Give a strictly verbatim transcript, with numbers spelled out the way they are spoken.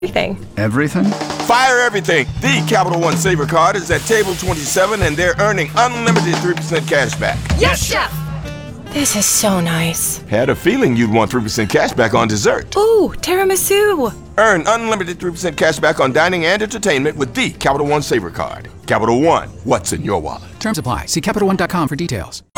Everything. Everything? Fire everything. The Capital One Saver Card is at table twenty-seven, and they're earning unlimited three percent cash back. Yes, Chef! This is so nice. Had a feeling you'd want three percent cash back on dessert. Ooh, tiramisu. Earn unlimited three percent cash back on dining and entertainment with the Capital One Saver Card. Capital One, what's in your wallet? Terms apply. See Capital One dot com for details.